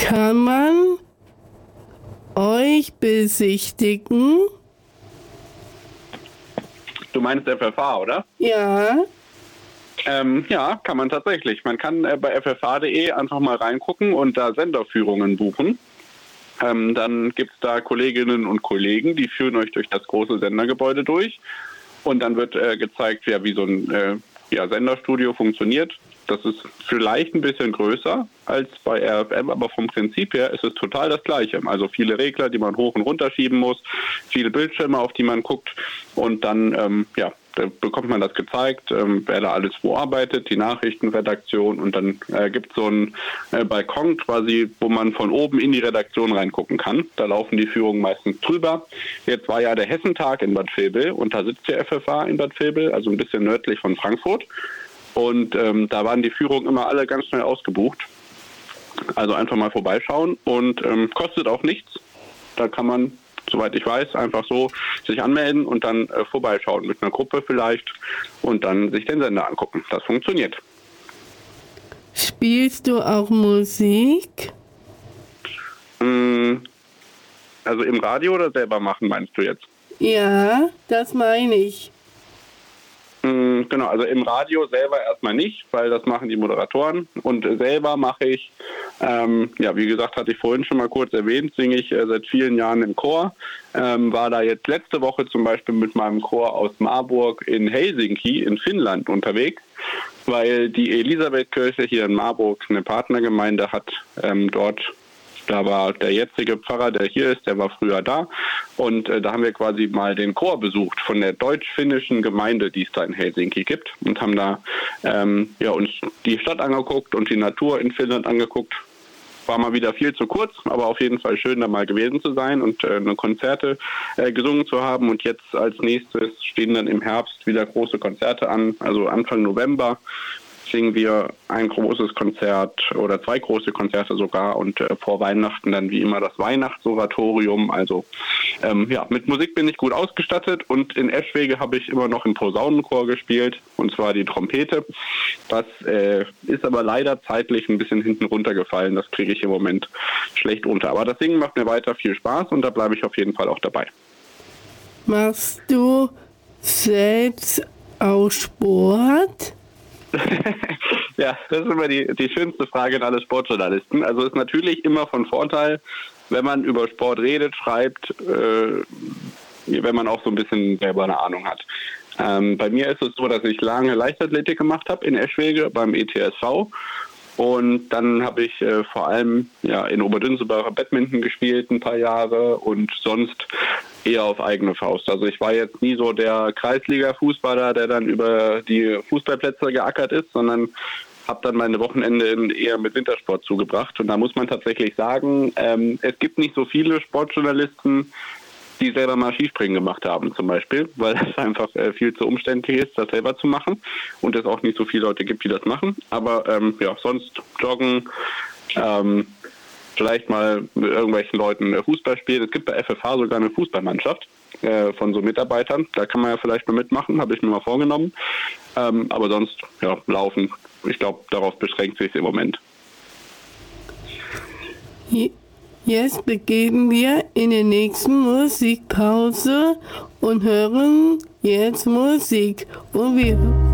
Kann man euch besichtigen? Du meinst FFH, oder? Ja. Ja, kann man tatsächlich. Man kann bei ffh.de einfach mal reingucken und da Senderführungen buchen. Dann gibt es da Kolleginnen und Kollegen, die führen euch durch das große Sendergebäude durch. Und dann wird gezeigt, wie so ein Senderstudio funktioniert. Das ist vielleicht ein bisschen größer als bei RFM, aber vom Prinzip her ist es total das Gleiche. Also viele Regler, die man hoch und runter schieben muss, viele Bildschirme, auf die man guckt. Und dann, da bekommt man das gezeigt, wer da alles wo arbeitet, die Nachrichtenredaktion. Und dann gibt es so einen Balkon quasi, wo man von oben in die Redaktion reingucken kann. Da laufen die Führungen meistens drüber. Jetzt war ja der Hessentag in Bad Vilbel und da sitzt der FFH in Bad Vilbel, also ein bisschen nördlich von Frankfurt. Und da waren die Führungen immer alle ganz schnell ausgebucht. Also einfach mal vorbeischauen und kostet auch nichts. Da kann man, soweit ich weiß, einfach so sich anmelden und dann vorbeischauen mit einer Gruppe vielleicht und dann sich den Sender angucken. Das funktioniert. Spielst du auch Musik? Also im Radio oder selber machen, meinst du jetzt? Ja, das meine ich. Genau, also im Radio selber erstmal nicht, weil das machen die Moderatoren. Und selber mache ich, wie gesagt, hatte ich vorhin schon mal kurz erwähnt, singe ich seit vielen Jahren im Chor. War da jetzt letzte Woche zum Beispiel mit meinem Chor aus Marburg in Helsinki in Finnland unterwegs, weil die Elisabethkirche hier in Marburg eine Partnergemeinde hat dort. Da war der jetzige Pfarrer, der hier ist, der war früher da. Und da haben wir quasi mal den Chor besucht von der deutsch-finnischen Gemeinde, die es da in Helsinki gibt. Und haben da uns die Stadt angeguckt und die Natur in Finnland angeguckt. War mal wieder viel zu kurz, aber auf jeden Fall schön, da mal gewesen zu sein und Konzerte gesungen zu haben. Und jetzt als nächstes stehen dann im Herbst wieder große Konzerte an, also Anfang November. Singen wir ein großes Konzert oder 2 große Konzerte sogar und vor Weihnachten dann wie immer das Weihnachtsoratorium. Also mit Musik bin ich gut ausgestattet und in Eschwege habe ich immer noch im Posaunenchor gespielt und zwar die Trompete. Das ist aber leider zeitlich ein bisschen hinten runtergefallen. Das kriege ich im Moment schlecht unter. Aber das Singen macht mir weiter viel Spaß und da bleibe ich auf jeden Fall auch dabei. Machst du selbst auch Sport? Ja, das ist immer die schönste Frage an alle Sportjournalisten. Also es ist natürlich immer von Vorteil, wenn man über Sport redet, schreibt, wenn man auch so ein bisschen selber eine Ahnung hat. Bei mir ist es so, dass ich lange Leichtathletik gemacht habe in Eschwege beim ETSV. Und dann habe ich vor allem in Oberdünsebacher Badminton gespielt ein paar Jahre und sonst eher auf eigene Faust. Also ich war jetzt nie so der Kreisliga-Fußballer, der dann über die Fußballplätze geackert ist, sondern habe dann meine Wochenende eher mit Wintersport zugebracht. Und da muss man tatsächlich sagen, es gibt nicht so viele Sportjournalisten, die selber mal Skispringen gemacht haben zum Beispiel, weil es einfach viel zu umständlich ist, das selber zu machen und es auch nicht so viele Leute gibt, die das machen. Aber sonst joggen, vielleicht mal mit irgendwelchen Leuten Fußball spielen. Es gibt bei FFH sogar eine Fußballmannschaft von so Mitarbeitern. Da kann man ja vielleicht mal mitmachen, habe ich mir mal vorgenommen. Aber sonst, laufen. Ich glaube, darauf beschränkt sich im Moment. Jetzt begeben wir in die nächste Musikpause und hören jetzt Musik. Und wir